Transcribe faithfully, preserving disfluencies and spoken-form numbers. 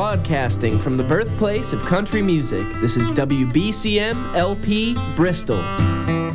Broadcasting from the birthplace of country music, this is W B C M L P Bristol.